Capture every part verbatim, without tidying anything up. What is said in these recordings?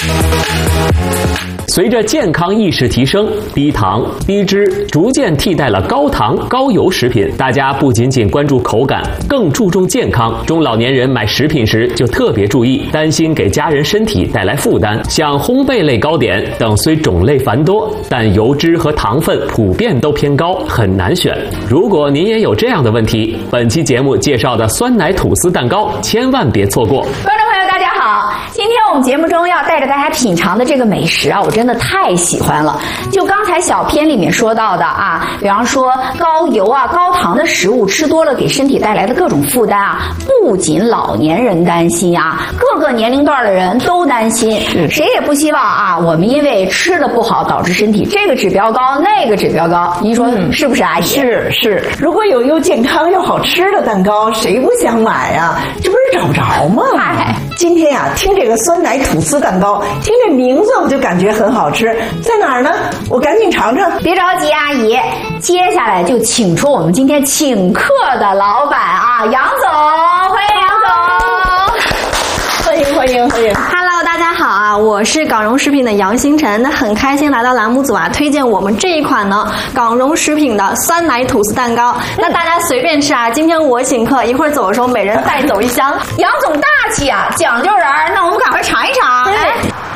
随着健康意识提升，低糖、低脂逐渐替代了高糖、高油食品。大家不仅仅关注口感，更注重健康。中老年人买食品时就特别注意，担心给家人身体带来负担。像烘焙类糕点等虽种类繁多，但油脂和糖分普遍都偏高，很难选。如果您也有这样的问题，本期节目介绍的酸奶吐司蛋糕千万别错过。 观众朋友大家好，今天我们节目中要带着大家品尝的这个美食啊，我真的太喜欢了。就刚才小片里面说到的啊，比方说高油啊、高糖的食物吃多了给身体带来的各种负担啊，不仅老年人担心啊，各个年龄段的人都担心，谁也不希望啊，我们因为吃的不好导致身体这个指标高那个指标高。您说是不是阿姨？ 是是，如果有又健康又好吃的蛋糕，谁不想买啊？这不是找不着吗？ 嗨， 今天呀、啊，听这个酸奶吐司蛋糕，听这名字我就感觉很好吃，在哪儿呢？我赶紧尝尝。 别着急，阿姨，接下来就请出我们今天请客的老板啊，杨总，欢迎杨总。 欢迎欢迎欢迎 ！Hello， 大家好啊，我是港荣食品的杨星辰，那很开心来到栏目组啊，推荐我们这一款呢港荣食品的酸奶吐司蛋糕。那大家随便吃啊，今天我请客，一会儿走的时候每人带走一箱。 杨总大气啊，讲究人，那我们赶快尝一尝。来。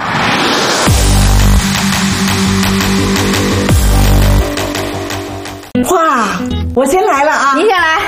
哇，我先来了啊！ 您先来。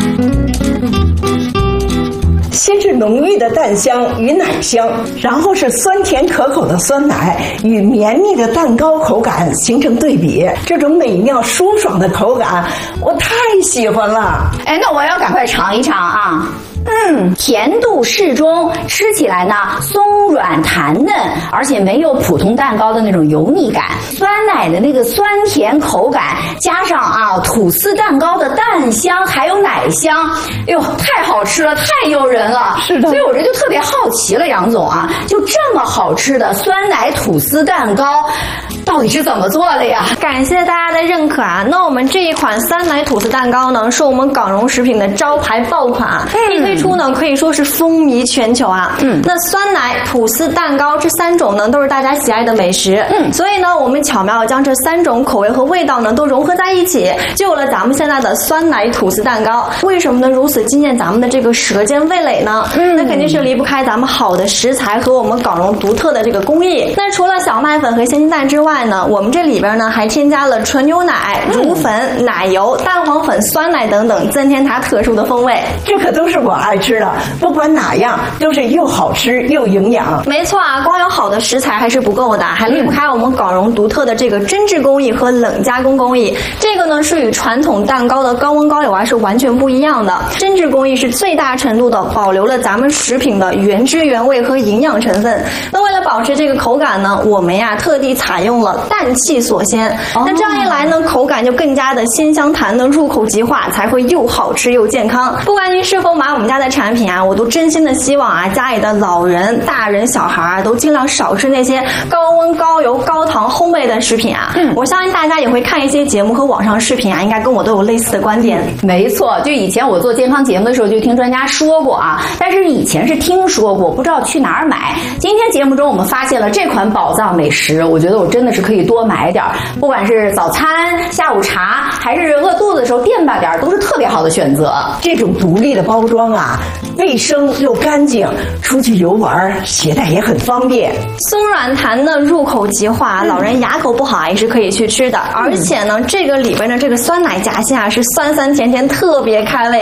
先是浓郁的蛋香与奶香，然后是酸甜可口的酸奶与绵密的蛋糕口感形成对比，这种美妙舒爽的口感，我太喜欢了。 哎，那我要赶快尝一尝啊！嗯，甜度适中，吃起来呢松软弹嫩，而且没有普通蛋糕的那种油腻感。酸奶的那个酸甜口感，加上啊吐司蛋糕的蛋香还有奶香，哎呦，太好吃了，太诱人了。 是的， 所以我这就特别好奇了，杨总啊，就这么好吃的酸奶吐司蛋糕，到底是怎么做的呀？ 感谢大家的认可啊！那我们这一款酸奶吐司蛋糕呢，是我们港荣食品的招牌爆款啊，一推出呢可以说是风靡全球啊。嗯，那酸奶、吐司、蛋糕这三种呢，都是大家喜爱的美食。嗯，所以呢，我们巧妙地将这三种口味和味道呢都融合在一起，就有了咱们现在的酸奶吐司蛋糕。为什么呢？如此惊艳咱们的这个舌尖味蕾呢？嗯，那肯定是离不开咱们好的食材和我们港荣独特的这个工艺。那除了小麦粉和鲜鸡蛋之外呢，我们这里边呢还添加了纯牛奶、乳粉、奶油、蛋黄粉、酸奶等等，增添它特殊的风味。 这可都是我爱吃的，不管哪样都是又好吃又营养。 没错啊，光有好的食材还是不够的，还离不开我们港荣独特的这个针制工艺和冷加工工艺。这个呢是与传统蛋糕的高温高油啊是完全不一样的。针制工艺是最大程度的保留了咱们食品的原汁原味和营养成分。那为了保持这个口感呢，我们呀特地采用了氮气锁鲜。哦、那这样一来呢，口感就更加的鲜香弹嫩，入口即化，才会又好吃又健康。不管您是否买我们家的产品啊，我都真心的希望啊，家里的老人、大人、小孩啊，都尽量少吃那些高温、高油、高糖烘焙的食品啊。嗯，我相信大家也会看一些节目和网上视频啊，应该跟我都有类似的观点。 没错，就以前我做健康节目的时候，就听专家说过啊，但是以前是听说过，不知道去哪儿买。今天节目中我们发现了这款宝藏美食，我觉得我真的是可以多买点，不管是早餐、下午茶，还是饿肚子的时候垫吧点，都是特别好的选择。 这种独立的包装啊，卫生又干净，出去游玩携带也很方便。 松软弹嫩，入口即化，老人牙口不好也是可以去吃的。而且呢，这个里边的这个酸奶夹心啊，是酸酸甜甜，特别开胃。